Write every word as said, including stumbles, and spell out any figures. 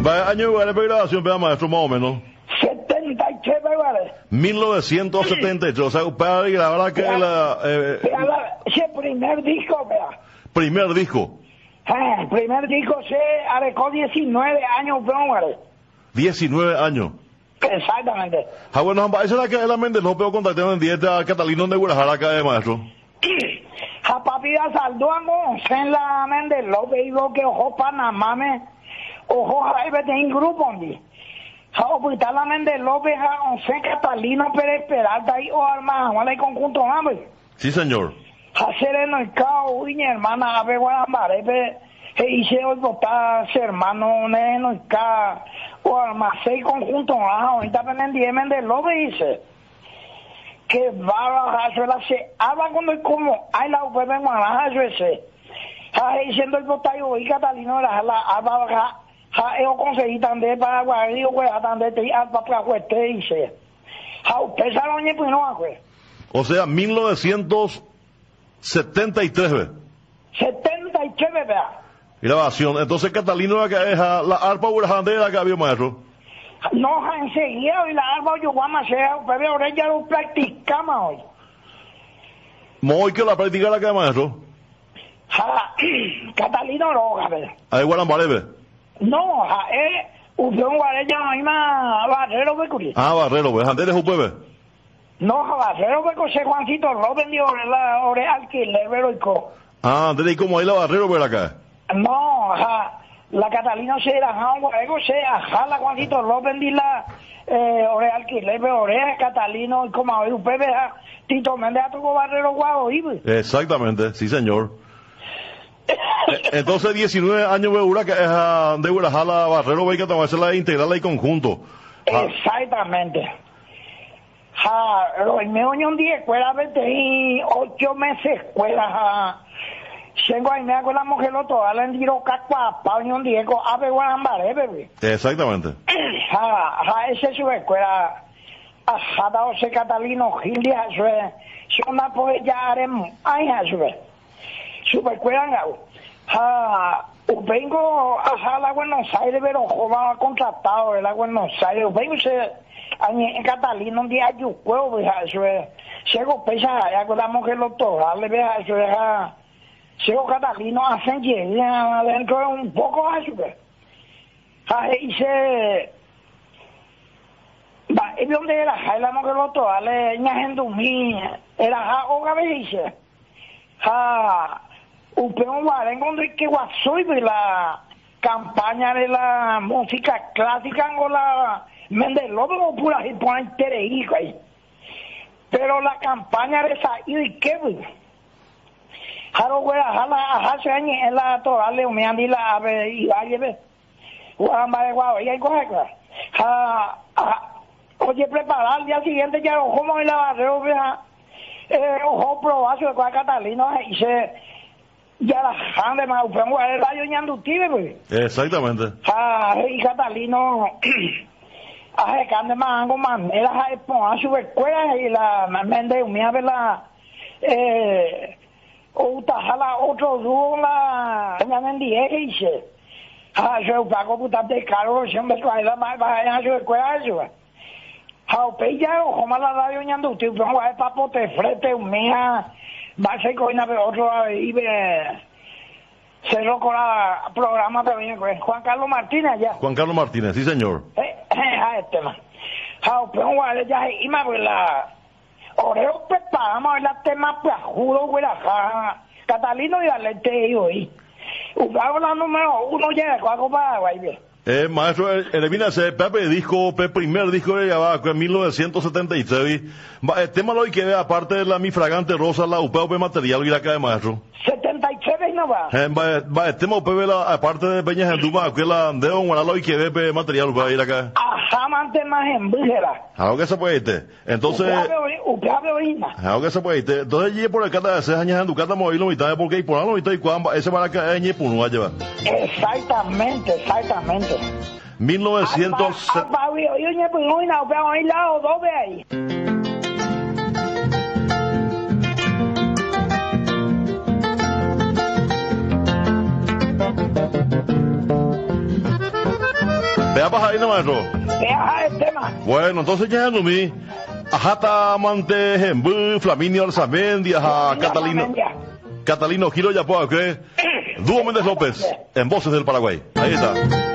Va, año de grabación, vea maestro, más o menos. setenta y tres, ¿verdad? mil novecientos setenta y tres, o sea, para grabar que Vea, la... Eh, vea la- ese primer disco, vea. primer disco, Ah, el primer disco se arecó diecinueve años, ¿verdad? diecinueve años. Exactamente. Ah, bueno, esa es la que es la Méndez López, contacté en dieta a Catalino de Guadalajara acá de maestro. A papi saludamos en la Méndez López y lo que ojo Panamá me ojo a en grupo ni a hospital la Méndez López a once Catalino Pérez Peralta y o arma wala y conjunto hambre Sí, señor. a sereno el cao y mi hermana a ver guarambare pe e hice hoy botar hermano neno el ca o arma seis conjunto ah ahorita pendiente Méndez López dice que va a hacer la se habla cuando como hay la U P P en Guadalajara yo ese está diciendo el botayo y Catalino la la habla ja yo conseguí también para Guadalajara pues también te a para cueste dice ja usted sabe oye pues no pues O sea, mil novecientos setenta y tres, ¿ve? setenta y tres ¿verdad? Grabación. Entonces, Catalino la que es a la arpa urajandera que había maestro. No, ja, enseguida y la arma yo vamos a hacer pero ahora ya lo practicamos hoy Muy que la práctica la que es maestro. ja Catalino Roja ¿verdad? Ahí Guarambare, ¿ve? No, ja, eh, usted un guareño ahí más barrero que curi. Ah, Barrero, ¿ve? Anderes U P B. No, ja, barrero que José Juancito López dio la ore alquiler, pero y co. Ah, Anderes, ¿y cómo ahí la Barrero, ¿ve acá? No, ja, la Catalina se la ja, un guarego se ajá, la Juancito López di la eh, ore alquiler, pero ore Catalino y como hoy usted ve, ja, Tito Méndez a tu barrero guau, y Exactamente, sí, señor. Entonces, diecinueve años, ¿ve? Que es a, de Guadalajara, Barrero, ¿ve? Que te va a hacer la integral y conjunto. Ah, Exactamente. Ja, lo me oño un día escuela vete ocho meses escuela ja. Tengo ahí me hago la mujer lo toda la endiro cacua pa un día co ave guarambare bebé. exactamente. Ja, ja ese es su escuela. Ha dado ese Catalino Gildia su es una pues ya haremos ay ja su su escuela ngau. Ja vengo a la Buenos Aires pero joven contratado el Buenos Aires vengo se en Catalina un día yo puedo dejar eso es llego pesa ya con la mujer lo todo le vea eso deja llego Catalina hacen llegar dentro de un poco a eso y se va y donde era la mujer lo todo le ñajendo mi era ja o gabeise ja un peón guarengo donde que guasoy de la campaña de la música clásica en la Méndez López o pura y por interés ahí. Pero la campaña de esa y qué güey. Jaro güey, jala, hace años en la torale me andi la ave y va lleve. Guaramba de guau, y hay cosas ja, oye, preparar el día siguiente ya ojo en la barrera, vea. Eh, ojo probazo de Catalino y se ya la jande más ufengo el rayo ñandutive güey. Exactamente. Ja, y Catalino a cande mango manera a pon su escuela y la mende mía la eh otra jala otro dúo la ñanendi dice ah yo pago puta de caro siempre trae la más baja en su escuela eso ja pella o como la radio ñandutive pongo a papote frente mía va a ser coina pero otro y ve se lo con la programa también Juan Carlos Martínez ya Juan Carlos Martínez, sí señor. Eh, eh, a este man. How pero vale ya y más la oreo preparamos el tema pues juro güey la Catalino y Alete y hoy. Usaba la número uno ya cuaco para güey. Eh, maestro, elimina ese Pepe disco, Pepe primer disco de ya en mil novecientos setenta y seis. El tema lo que ve aparte de la mi fragante rosa, la U P P material y la cae maestro. setenta y tres no va. Eh, va, va, el tema U P P la aparte de Peña Genduma, que la de un lo que ve material va a ir acá. Ajá, mante más en bújera. Algo que se puede ir. Entonces, algo que se puede ir. Entonces, allí por el cata de seis años en Ducata Movilo y tal, porque y por algo y tal, y cuando ese para acá en Yepu no va a llevar. Exactamente, exactamente. mil novecientos. Alba, alba, yo yo pues no ina, pero ahí lado dos de ahí. Vea para ahí, no, maestro. Vea el tema. Bueno, entonces ya no mi. Ajata Amante, Jembu, Flaminio Alzamendi, ajá, Catalino. Catalino Giro ya puedo, ¿qué? Dúo Méndez López, en Voces del Paraguay. Ahí está.